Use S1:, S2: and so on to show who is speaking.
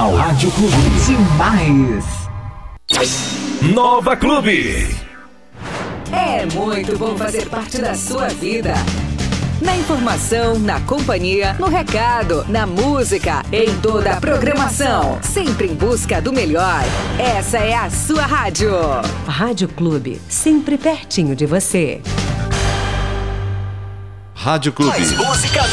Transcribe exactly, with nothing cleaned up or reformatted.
S1: Musical Rádio Clube. Demais.
S2: Nova Clube.
S3: É muito bom fazer parte da sua vida. Na informação, na companhia, no recado, na música, em toda a programação. Sempre em busca do melhor. Essa é a sua rádio.
S4: Rádio Clube, sempre pertinho de você.
S5: Rádio Clube.
S2: Mais música